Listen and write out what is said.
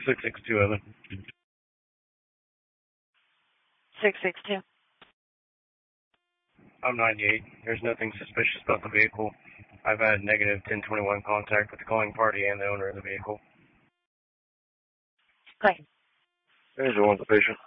662 Evan. 662. I'm 98. There's nothing suspicious about the vehicle. I've had negative 1021 contact with the calling party and the owner of the vehicle. Great. There's the one with the patient.